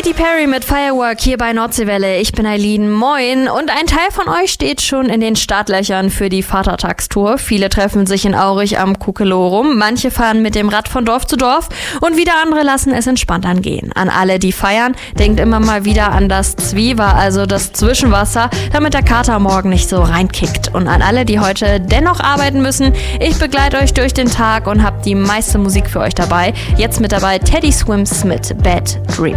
Katy Perry mit Firework hier bei Nordseewelle. Ich bin Eileen, moin. Und ein Teil von euch steht schon in den Startlöchern für die Vatertagstour. Viele treffen sich in Aurich am Kukelow rum. Manche fahren mit dem Rad von Dorf zu Dorf und wieder andere lassen es entspannt angehen. An alle, die feiern, denkt immer mal wieder an das Zwieber, also das Zwischenwasser, damit der Kater morgen nicht so reinkickt. Und an alle, die heute dennoch arbeiten müssen, ich begleite euch durch den Tag und habe die meiste Musik für euch dabei. Jetzt mit dabei Teddy Swims mit Bad Dream.